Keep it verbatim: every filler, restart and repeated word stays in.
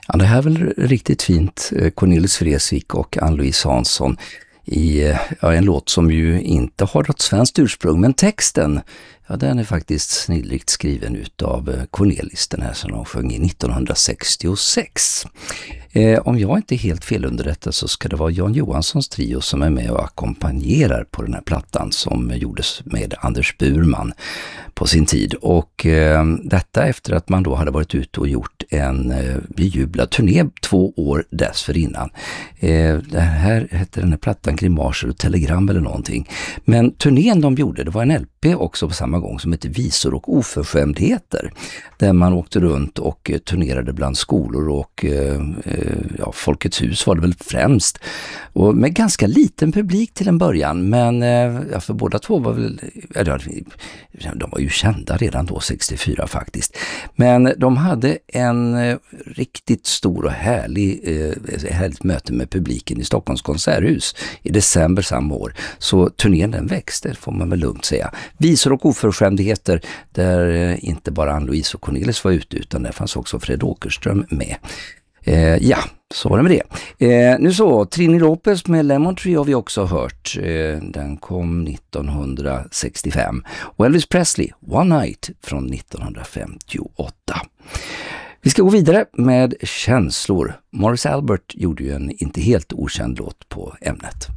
Ja, det här är väl riktigt fint. Cornelis Vreeswijk och Ann-Louise Hansson i ja, en låt som ju inte har något svenskt ursprung, men texten, ja, den är faktiskt snillrikt skriven utav Cornelis, den här som de sjöng i nittonhundrasextiosex. Eh, om jag inte är helt felunderrättad så ska det vara Jan Johanssons trio som är med och ackompanjerar på den här plattan som gjordes med Anders Burman på sin tid. Och eh, detta efter att man då hade varit ute och gjort en eh, bejublad turné två år dessförinnan. Eh, det här hette den här plattan Grimaser och Telegram eller någonting. Men turnén de gjorde, det var en L P också på samma gång som hette Visor och oförskämdheter. Där man åkte runt och eh, turnerade bland skolor och eh, ja, Folkets hus var det väl främst. Och med ganska liten publik till en början, men ja, för båda två var väl, ja, de var ju kända redan då sextiofyra faktiskt. Men de hade en eh, riktigt stor och härlig, eh, härligt möte med publiken i Stockholms konserthus i december samma år. Så turnén den växte, får man väl lugnt säga. Visor och oförskämdheter, där eh, inte bara Ann-Louise och Cornelis var ute, utan där fanns också Fred Åkerström med. Eh, ja, så var det med det. Eh, nu så, Trini Lopez med Lemon Tree har vi också hört. Eh, den kom nittonhundrasextiofem. Och Elvis Presley, One Night från nittonhundrafemtioåtta. Vi ska gå vidare med känslor. Morris Albert gjorde ju en inte helt okänd låt på ämnet.